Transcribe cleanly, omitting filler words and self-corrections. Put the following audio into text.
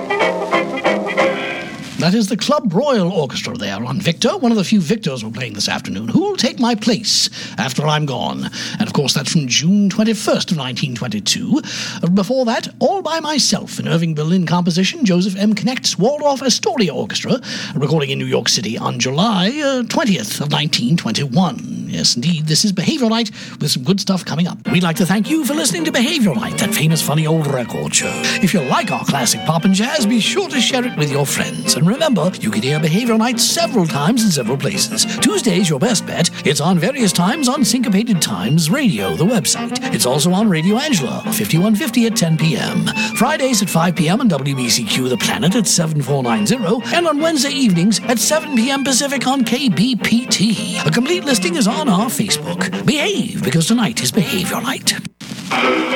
That is the Club Royal Orchestra there on Victor, one of the few Victors we're playing this afternoon. Who'll Take My Place After I'm Gone? And of course that's from June 21st of 1922. Before that, All By Myself, an Irving Berlin composition, Joseph M. Knecht's Waldorf Astoria Orchestra, recording in New York City on July 20th of 1921. Yes, indeed, this is Behaviour Night with some good stuff coming up. We'd like to thank you for listening to Behaviour Night, that famous funny old record show. If you like our classic pop and jazz, be sure to share it with your friends. And remember, you can hear Behaviour Night several times in several places. Tuesday's your best bet. It's on various times on Syncopated Times Radio, the website. It's also on Radio Angela, 5150 at 10 p.m. Fridays at 5 p.m. on WBCQ The Planet at 7490, and on Wednesday evenings at 7 p.m. Pacific on KBPT. A complete listing is on our Facebook. Behave, because tonight is Behaviour Night.